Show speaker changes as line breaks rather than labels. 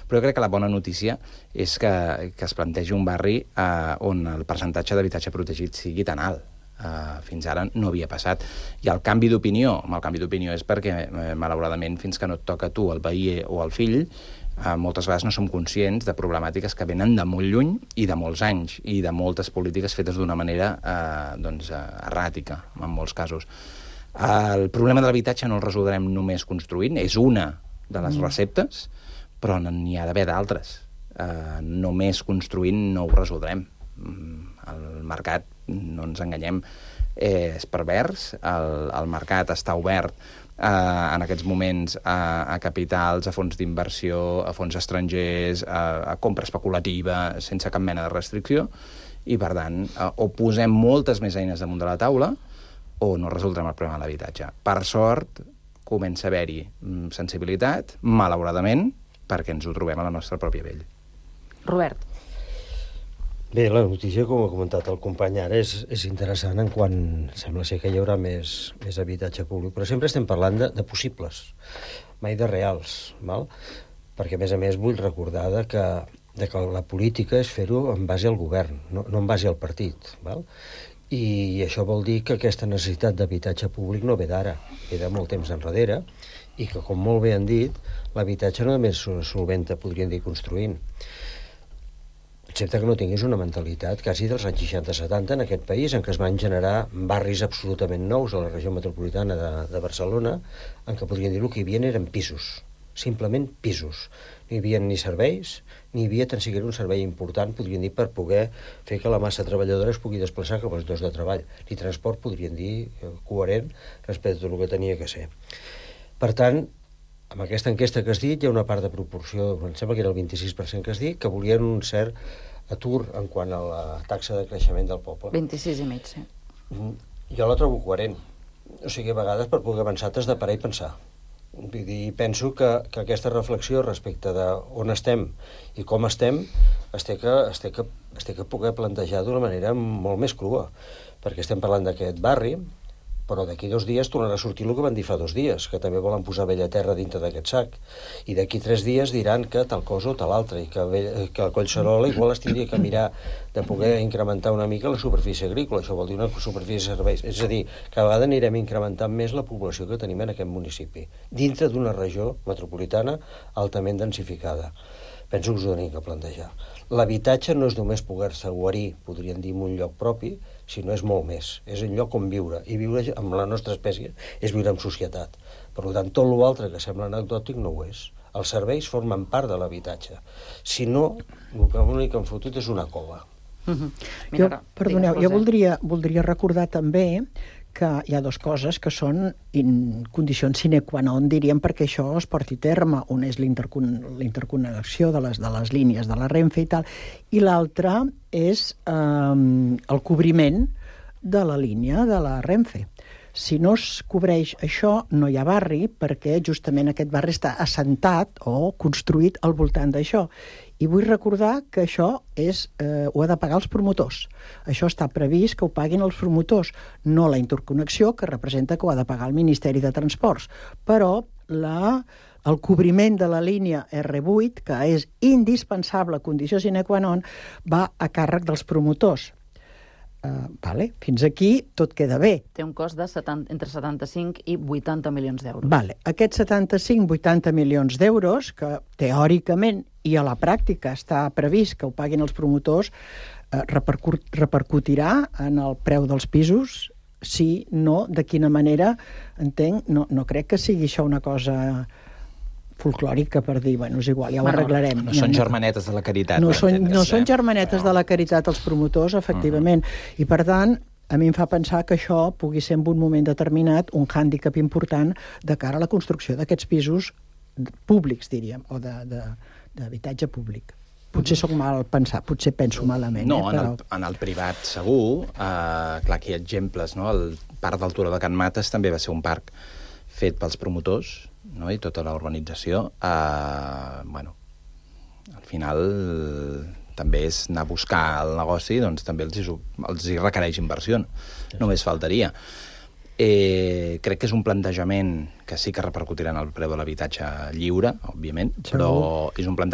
Però jo crec que la bona notícia és que es plantegi un barri on el percentatge d'habitatge protegit sigui tan alt. Fins ara no havia passat. I el canvi d'opinió, és perquè, malauradament, fins que no et toca a tu, el veí o el fill, moltes vegades no som conscients de problemàtiques que venen de molt lluny i de molts anys, i de moltes polítiques fetes d'una manera erràtica, en molts casos. El problema de l'habitatge no el resoldrem només construint, és una de les receptes, però n'hi ha d'haver d'altres. Només construint no ho resoldrem. El mercat, no ens enganyem, és pervers. El mercat està obert en aquests moments a capitals, a fons d'inversió, a fons estrangers, a compra especulativa, sense cap mena de restricció, i per tant, o posem moltes més eines damunt de la taula o no resoldrem el problema de l'habitatge. Per sort, comença a haver-hi sensibilitat, malauradament, perquè ens ho trobem a la nostra pròpia pell.
Robert.
Bé, la notícia, com ha comentat el company ara, és interessant en quan sembla ser que hi haurà més habitatge públic, però sempre estem parlant de possibles, mai de reals, val? Perquè, a més, vull recordar que la política és fer-ho en base al govern, no en base al partit, val? I això vol dir que aquesta necessitat d'habitatge públic no ve d'ara, ve de molt temps enrere, i que, com molt bé han dit, l'habitatge no només solventa, podríem dir, construint, excepte que no tinguis una mentalitat quasi dels anys 60-70 en aquest país, en què es van generar barris absolutament nous a la regió metropolitana de Barcelona, en què podríem dir que hi havia eren pisos, simplement pisos. No hi havia ni serveis, ni hi havia tan siquiera un servei important, podríem dir, per poder fer que la massa treballadora es pugui desplaçar cap als llocs de treball. Ni transport, podríem dir, coherent respecte a tot el que tenia que ser. Per tant, amb aquesta enquesta que has dit, hi ha una part de proporció, em sembla que era el 26% que has dit, que volien un cert atur en quant a la taxa de creixement del poble.
26,5, sí.
Jo la trobo coherent. O sigui, a vegades per poder avançar t'has de parar i pensar. Vull dir, penso que aquesta reflexió respecte d'on estem i com estem es té que poder plantejar d'una manera molt més crua, perquè estem parlant d'aquest barri, però d'aquí 2 dies tornarà a sortir el que van dir fa 2 dies, que també volen posar Bellaterra dintre d'aquest sac. I d'aquí 3 dies diran que tal cosa o tal altra, i que el Collserola igual es tindria que mirar de poder incrementar una mica la superfície agrícola, això vol dir una superfície de serveis. És a dir, cada vegada anirem incrementant més la població que tenim en aquest municipi, dintre d'una regió metropolitana altament densificada. Penso que us ho tenim que plantejar. L'habitatge no és només poder-se guarir, podríem dir, en un lloc propi, sinó és molt més. És un lloc on viure. I viure amb la nostra espècie és viure en societat. Per tant, tot l'altre que sembla anecdòtic no ho és. Els serveis formen part de l'habitatge. Si no, l'únic que han fotut és una cova.
Perdoneu, jo voldria recordar també que hi ha 2 coses que són condicions sine qua non, diríem, perquè això es porti a terme. Una és l'interconnexió de les línies de la Renfe i tal, i l'altra és el cobriment de la línia de la Renfe. Si no es cobreix això, no hi ha barri, perquè justament aquest barri està assentat o construït al voltant d'això. I vull recordar que això ho ha de pagar els promotors. Això està previst que ho paguin els promotors, no la interconnexió, que representa que ho ha de pagar el Ministeri de Transports. Però el cobriment de la línia R8, que és indispensable, condició sine qua non, va a càrrec dels promotors. Fins aquí tot queda bé.
Té un cost entre 75 i 80 milions d'euros.
Aquests 75-80 milions d'euros, que teòricament i a la pràctica està previst que ho paguin els promotors, repercutirà en el preu dels pisos? Si no, de quina manera, entenc, no crec que sigui això una cosa folclòrica per dir, és igual, ja ho arreglarem.
No són germanetes de la caritat.
No són germanetes de la caritat els promotors, efectivament. I per tant, a mi em fa pensar que això pugui ser en un moment determinat un hàndicap important de cara a la construcció d'aquests pisos públics, diríem, o d'habitatge públic. Potser soc mal pensat, potser penso malament.
No, en el privat segur. Clar, aquí hi ha exemples, no? El parc del Turó de Can Mates també va ser un parc fet pels promotors, no? I tota la urbanització. Al final també és anar a buscar el negoci, doncs també els hi requereix inversió. Només faltaria. Crec que és un plantejament que sí que repercutirà en el preu de l'habitatge lliure, òbviament, però és un plantejament